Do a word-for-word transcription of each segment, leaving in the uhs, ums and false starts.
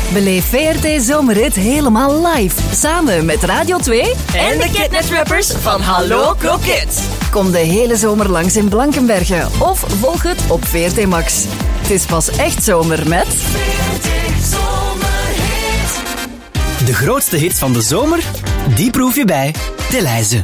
Beleef V R T Zomerhit helemaal live. Samen met Radio twee en de Kidnet-rappers van Hallo Kroket. Kom de hele zomer langs in Blankenberge of volg het op V R T Max. Het is pas echt zomer met... V R T Zomerhit. De grootste hits van de zomer, die proef je bij De Leize.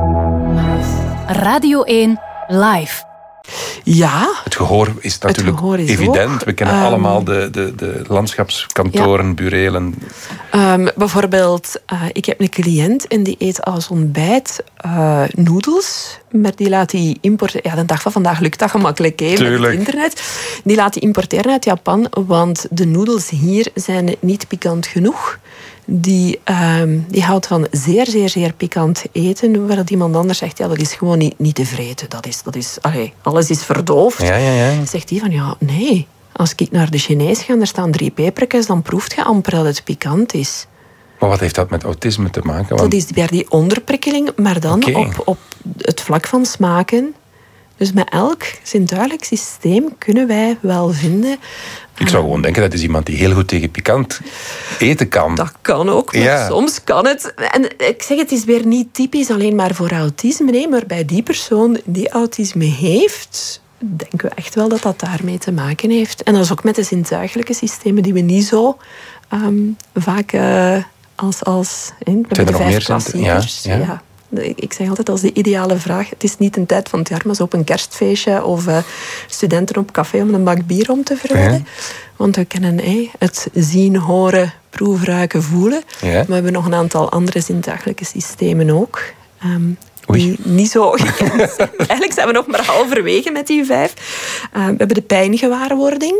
Radio één live. Ja. Het gehoor is natuurlijk gehoor is evident. ook. We kennen um, allemaal de, de, de landschapskantoren, ja. burelen. Um, bijvoorbeeld, uh, ik heb een cliënt en die eet als ontbijt uh, noedels. Maar die laat die importeren. Ja, de dag van vandaag lukt dat gemakkelijk hè, met het internet. Die laat die importeren uit Japan, want de noedels hier zijn niet pikant genoeg. Die, um, die houdt van zeer, zeer, zeer pikant eten. Waar dat iemand anders zegt, ja, dat is gewoon niet, niet te vreten. Dat is, dat is, allee, alles is verdoofd. Ja, ja, ja. Zegt hij van, ja, nee. Als ik naar de Chinees ga en er staan drie pepertjes, dan proeft je amper dat het pikant is. Maar wat heeft dat met autisme te maken? Want... Dat is weer die onderprikkeling, maar dan okay. op, op het vlak van smaken. Dus met elk zintuigelijk systeem kunnen wij wel vinden... Ik zou gewoon denken, dat is iemand die heel goed tegen pikant eten kan. Dat kan ook, maar ja. soms kan het. En ik zeg, het is weer niet typisch alleen maar voor autisme, nee, maar bij die persoon die autisme heeft, denken we echt wel dat dat daarmee te maken heeft. En dat is ook met de zintuigelijke systemen die we niet zo um, vaak uh, als... als hè, zijn er nog meer klassiekers. Ja, ja. ja. Ik zeg altijd, als de ideale vraag... Het is niet een tijd van het jaar, maar zo op een kerstfeestje of uh, studenten op café om een bak bier om te verwedden. Ja. Want we kennen hey, het zien, horen, proeven, ruiken, voelen. Ja. Maar we hebben nog een aantal andere zintuigelijke systemen ook. Um, die niet zo gekend zijn. Eigenlijk zijn we nog maar halverwege met die vijf. Uh, we hebben de pijngewaarwording.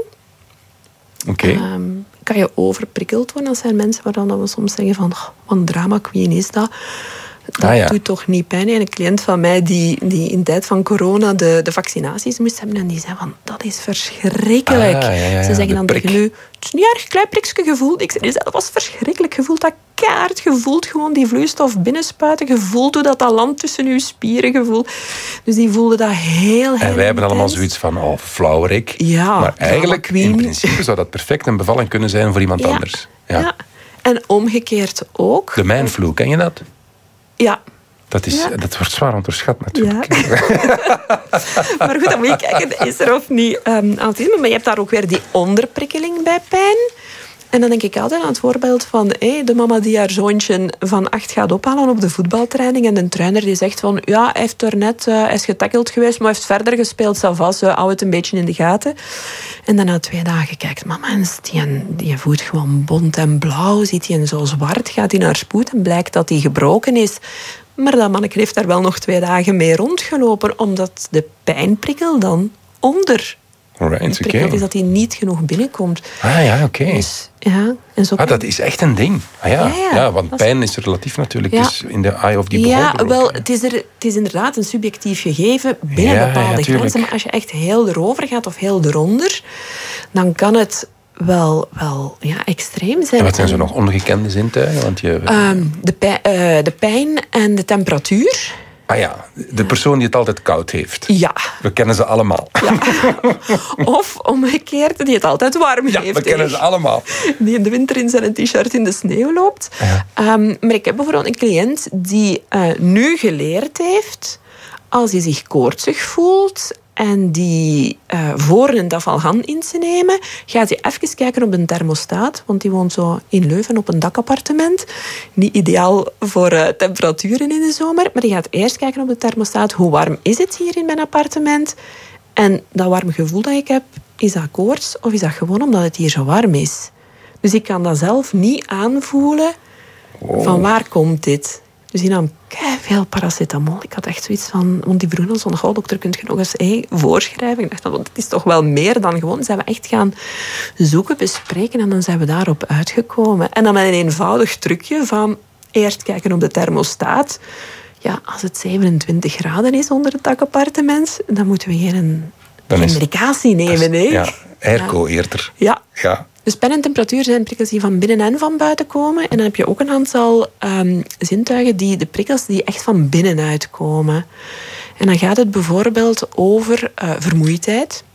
Oké. Okay. Um, kan je overprikkeld worden? Dat zijn mensen waar dan we soms zeggen van... Oh, wat een drama queen is dat... Dat ah, ja. doet toch niet pijn. En een cliënt van mij die, die in tijd van corona de, de vaccinaties moest hebben. En die zei van, dat is verschrikkelijk. Ah, ja, ja, ja. Ze zeggen dan tegen u, het is niet erg, klein prikje gevoeld. Ik zei, dat was verschrikkelijk. Je voelt dat keihard. Je voelt gewoon die vloeistof binnenspuiten. Je voelt hoe dat, dat land tussen uw spieren gevoelt. Dus die voelde dat heel, heel En wij hebben allemaal zoiets van, oh, flauwerik. Ja, maar eigenlijk, in principe, zou dat perfect een bevalling kunnen zijn voor iemand ja, anders. Ja. ja. En omgekeerd ook. De mijnvloer, ken je dat? Ja. Dat, is, ja. dat wordt zwaar onderschat natuurlijk. Ja. Maar goed, dan moet je kijken, is er of niet um, autisme. Maar je hebt daar ook weer die onderprikkeling bij pijn. En dan denk ik altijd aan het voorbeeld van hey, de mama die haar zoontje van acht gaat ophalen op de voetbaltraining. En de trainer die zegt van, ja, hij heeft er net, uh, hij is getackeld geweest, maar hij heeft verder gespeeld, ça va, uh, hou het een beetje in de gaten. En dan na twee dagen kijkt mama en die, die voet gewoon bont en blauw, ziet hij zo zwart, gaat hij naar spoed en blijkt dat hij gebroken is. Maar dat manneke heeft daar wel nog twee dagen mee rondgelopen, omdat de pijnprikkel dan onder Alright, de prikkel okay. is dat hij niet genoeg binnenkomt. Ah ja, oké. Okay. Dus, ja, en zo ah, dat is echt een ding. Ah, ja. Ja, ja. ja, want dat pijn is relatief natuurlijk ja. dus in de eye of the beholder. Ja, wel, het is, er, het is inderdaad een subjectief gegeven binnen ja, bepaalde ja, grenzen. Maar als je echt heel erover gaat of heel eronder, dan kan het wel, wel ja, extreem zijn. En wat zijn zo nog ongekende zintuigen? Want je... Um, de, pijn, uh, de pijn en de temperatuur. Ah ja, de persoon die het altijd koud heeft. Ja. We kennen ze allemaal. Ja. Of omgekeerd, die het altijd warm ja, heeft. we kennen ze allemaal. Die in de winter in zijn t-shirt in de sneeuw loopt. Ja. Um, maar ik heb bijvoorbeeld een cliënt die uh, nu geleerd heeft, als hij zich koortsig voelt en die uh, voor een dafalgan in te nemen, gaat hij even kijken op een thermostaat, want die woont zo in Leuven op een dakappartement. Niet ideaal voor uh, temperaturen in de zomer, maar die gaat eerst kijken op de thermostaat, hoe warm is het hier in mijn appartement? En dat warme gevoel dat ik heb, is dat koorts of is dat gewoon omdat het hier zo warm is? Dus ik kan dat zelf niet aanvoelen wow. van waar komt dit? Dus die nam veel paracetamol. Ik had echt zoiets van... Want die vroegen ons van, oh, dokter, kunt je nog eens hey, voorschrijven? Ik dacht, want het is toch wel meer dan gewoon... Dan zijn we echt gaan zoeken, bespreken en dan zijn we daarop uitgekomen. En dan met een eenvoudig trucje van eerst kijken op de thermostaat. Ja, als het zevenentwintig graden is onder het dakappartement, dan moeten we geen, geen medicatie nemen. Is, ja, airco ja. eerder. Ja. ja. Dus pijn en temperatuur zijn prikkels die van binnen en van buiten komen. En dan heb je ook een aantal um, zintuigen, die, de prikkels die echt van binnenuit komen. En dan gaat het bijvoorbeeld over uh, vermoeidheid.